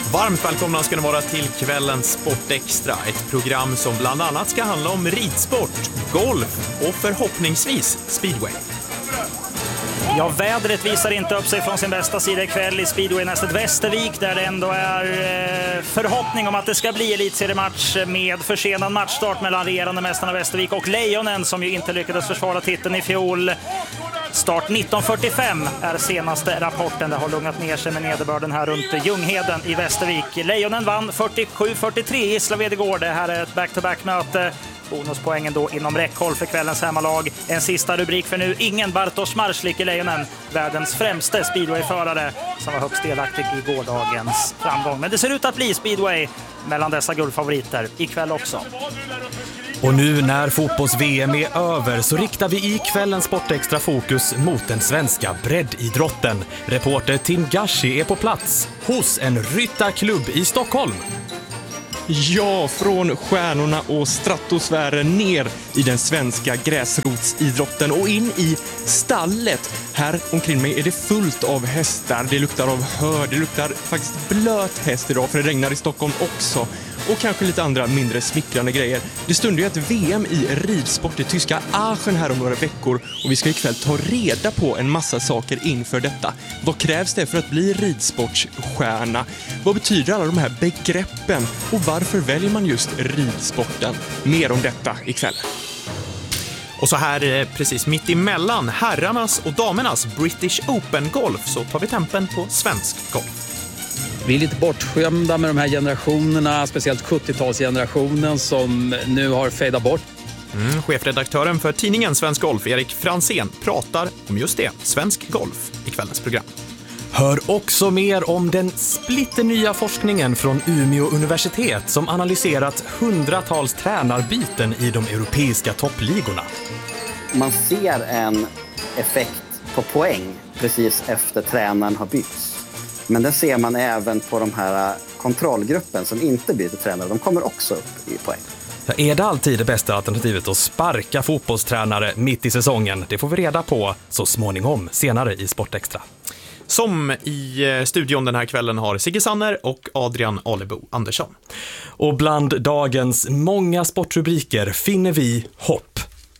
Varmt välkomna ska ni vara till kvällens Sportextra. Ett program som bland annat ska handla om ridsport, golf och förhoppningsvis speedway. Ja, vädret visar inte upp sig från sin bästa sida ikväll i speedwaynästet Västervik, där det ändå är förhoppning om att det ska bli elitseriematch med försenad matchstart mellan regerande mästarna Västervik och Lejonen, som ju inte lyckades försvara titeln i fjol. Start 19:45 är senaste rapporten. Det har lugnat ner sig med nederbörden här runt Ljungheden i Västervik. Lejonen vann 47-43 i Gislaved igår. Det här är ett back-to-back-möte. Bonuspoängen då inom räckhåll för kvällens hemmalag. En sista rubrik för nu. Ingen Bartosz Marslik i Lejonen. Världens främste speedwayförare som var högst delaktig i gårdagens framgång. Men det ser ut att bli speedway mellan dessa guldfavoriter ikväll också. Och nu när fotbolls-VM är över så riktar vi i kvällens Sportextra fokus mot den svenska breddidrotten. Reporter Tim Gashi är på plats hos en ryttarklubb i Stockholm. Ja, från stjärnorna och stratosfären ner i den svenska gräsrotsidrotten och in i stallet. Här omkring mig är det fullt av hästar. Det luktar av hör, det luktar faktiskt blöt häst idag, för det regnar i Stockholm också. Och kanske lite andra mindre smickrande grejer. Det stundar ju ett VM i ridsport i tyska Aachen här om några veckor. Och vi ska ikväll ta reda på en massa saker inför detta. Vad krävs det för att bli ridsportsstjärna? Vad betyder alla de här begreppen? Och varför väljer man just ridsporten? Mer om detta ikväll. Och så här precis mitt emellan herrarnas och damernas British Open Golf så tar vi tempen på svensk golf. Vi är lite bortskämda med de här generationerna, speciellt 70-talsgenerationen som nu har fejdat bort. Chefredaktören för tidningen Svensk Golf, Erik Fransén, pratar om just det, svensk golf, i kvällens program. Hör också mer om den splitternya forskningen från Umeå universitet som analyserat hundratals tränarbyten i de europeiska toppligorna. Man ser en effekt på poäng precis efter tränaren har bytts. Men det ser man även på de här kontrollgruppen som inte byter tränare. De kommer också upp i poäng. Ja, är det alltid det bästa alternativet att sparka fotbollstränare mitt i säsongen? Det får vi reda på så småningom senare i Sportextra. Som i studion den här kvällen har Sigge Sanner och Adrian Alebo Andersson. Och bland dagens många sportrubriker finner vi hopp.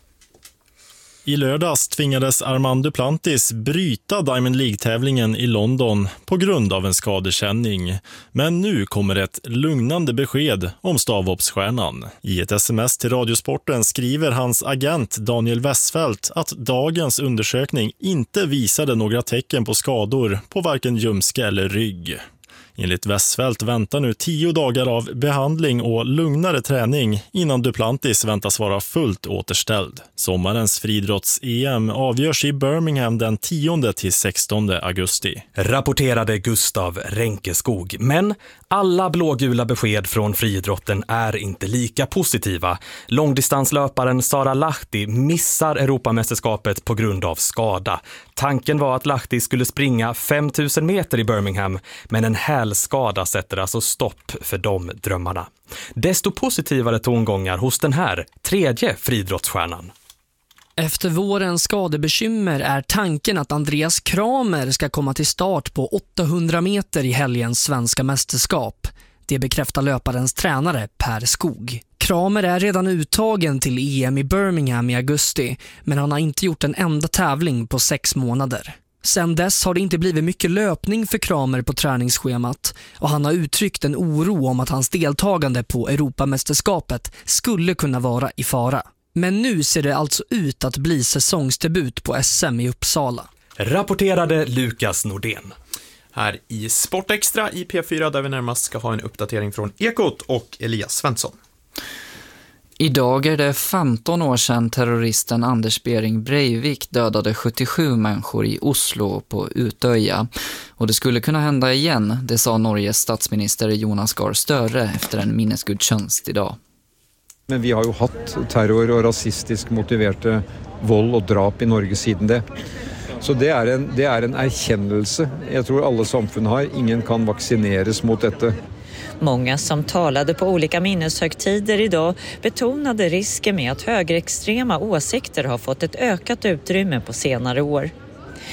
I lördags tvingades Armand Duplantis bryta Diamond League-tävlingen i London på grund av en skadekänning. Men nu kommer ett lugnande besked om stavhoppsstjärnan. I ett sms till Radiosporten skriver hans agent Daniel Westfeldt att dagens undersökning inte visade några tecken på skador på varken ljumske eller rygg. Enligt Westfeldt väntar nu 10 dagar av behandling och lugnare träning innan Duplantis väntas vara fullt återställd. Sommarens friidrotts-EM avgörs i Birmingham den 10-16 augusti. Rapporterade Gustav Ränkeskog. Men alla blågula besked från friidrotten är inte lika positiva. Långdistanslöparen Sara Lahti missar Europamästerskapet på grund av skada. Tanken var att Lahti skulle springa 5000 meter i Birmingham, men en hälskada sätter alltså stopp för de drömmarna. Desto positivare tongångar hos den här tredje friidrottsstjärnan. Efter vårens skadebekymmer är tanken att Andreas Kramer ska komma till start på 800 meter i helgens svenska mästerskap. Det bekräftar löparens tränare Per Skog. Kramer är redan uttagen till EM i Birmingham i augusti, men han har inte gjort en enda tävling på 6 månader. Sen dess har det inte blivit mycket löpning för Kramer på träningsschemat och han har uttryckt en oro om att hans deltagande på Europamästerskapet skulle kunna vara i fara. Men nu ser det alltså ut att bli säsongsdebut på SM i Uppsala. Rapporterade Lukas Nordén. Här i Sportextra i P4 där vi närmast ska ha en uppdatering från Ekot och Elias Svensson. Idag är det 15 år sedan terroristen Anders Behring Breivik dödade 77 människor i Oslo på Utöja. Och det skulle kunna hända igen, det sa Norges statsminister Jonas Gahr Støre efter en minnesgudstjänst idag. Men vi har ju haft terror och rasistiskt motiverade våld och drap i Norge siden det. Så det är en erkännelse. Jag tror alla samfund har. Ingen kan vaccineras mot detta. Många som talade på olika minneshögtider idag betonade risken med att högerextrema åsikter har fått ett ökat utrymme på senare år.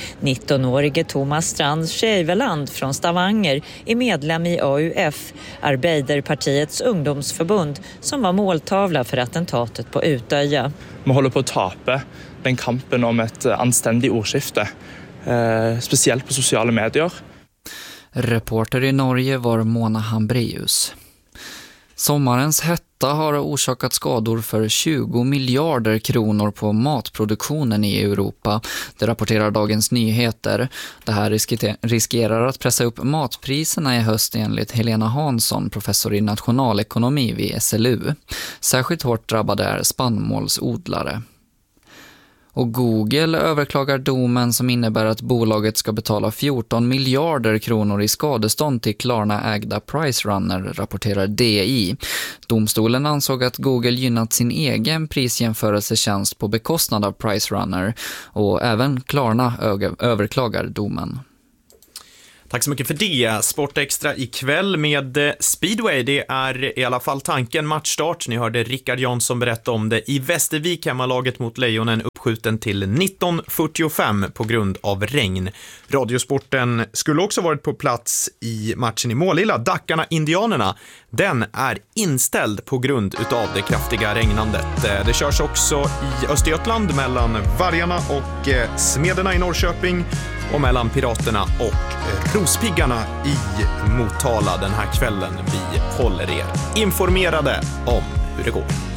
19-årige Thomas Strand Tjejveland från Stavanger är medlem i AUF, Arbeiderpartiets ungdomsförbund, som var måltavla för attentatet på Utöja. Man håller på att tape den kampen om ett anständigt ordskifte, speciellt på sociala medier. Reporter i Norge var Mona Hambrius. Sommarens hetta har orsakat skador för 20 miljarder kronor på matproduktionen i Europa. Det rapporterar Dagens Nyheter. Det här riskerar att pressa upp matpriserna i höst enligt Helena Hansson, professor i nationalekonomi vid SLU. Särskilt hårt drabbade är spannmålsodlare. Och Google överklagar domen som innebär att bolaget ska betala 14 miljarder kronor i skadestånd till Klarna-ägda PriceRunner, rapporterar DI. Domstolen ansåg att Google gynnat sin egen prisjämförelsetjänst på bekostnad av PriceRunner, och även Klarna överklagar domen. Tack så mycket för det. Sportextra ikväll med speedway. Det är i alla fall tanken matchstart. Ni hörde Rickard Jansson berätta om det. I Västervik hemmalaget mot Lejonen uppskjuten till 19:45 på grund av regn. Radiosporten skulle också varit på plats i matchen i Målilla. Dackarna-Indianerna. Den är inställd på grund utav det kraftiga regnandet. Det körs också i Östergötland mellan Vargarna och Smederna i Norrköping och mellan Piraterna och Rospiggarna i Motala den här kvällen. Vi håller er informerade om hur det går.